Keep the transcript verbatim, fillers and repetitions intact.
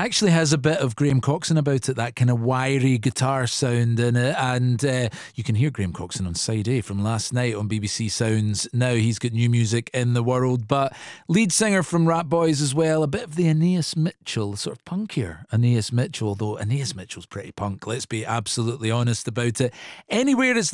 actually has a bit of Graham Coxon about it, that kind of wiry guitar sound in it. And uh, you can hear Graham Coxon on Side A from last night on B B C Sounds. Now he's got new music in the world, but lead singer from Rat Boys as well, a bit of the Aeneas Mitchell, sort of punkier Aeneas Mitchell, although Aeneas Mitchell's pretty punk, let's be absolutely honest about it. Anywhere is